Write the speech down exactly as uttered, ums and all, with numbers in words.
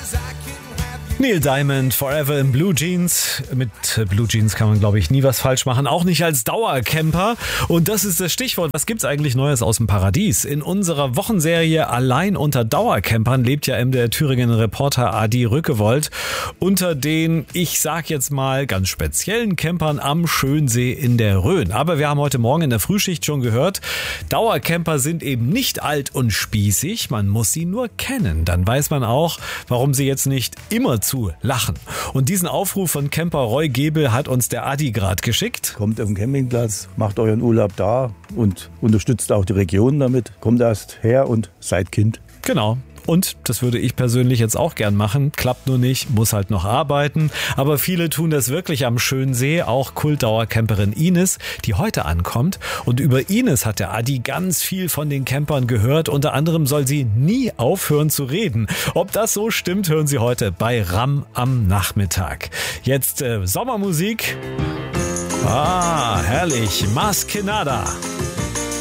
Neil Diamond, Forever in Blue Jeans. Mit Blue Jeans kann man, glaube ich, nie was falsch machen. Auch nicht als Dauercamper. Und das ist das Stichwort. Was gibt's eigentlich Neues aus dem Paradies? In unserer Wochenserie Allein unter Dauercampern lebt ja M D R Thüringen Reporter Adi Rückewold unter den, ich sag jetzt mal, ganz speziellen Campern am Schönsee in der Rhön. Aber wir haben heute Morgen in der Frühschicht schon gehört, Dauercamper sind eben nicht alt und spießig. Man muss sie nur kennen. Dann weiß man auch, warum sie jetzt nicht immer zu lachen. Und diesen Aufruf von Camper Roy Gebel hat uns der Adi gerade geschickt. Kommt auf den Campingplatz, macht euren Urlaub da und unterstützt auch die Region damit. Kommt erst her und seid Kind. Genau. Und das würde ich persönlich jetzt auch gern machen. Klappt nur nicht, muss halt noch arbeiten. Aber viele tun das wirklich am Schönsee. Auch Kultdauercamperin Ines, die heute ankommt. Und über Ines hat der Adi ganz viel von den Campern gehört. Unter anderem soll sie nie aufhören zu reden. Ob das so stimmt, hören Sie heute bei RAM am Nachmittag. Jetzt äh, Sommermusik. Ah, herrlich. Maskenada.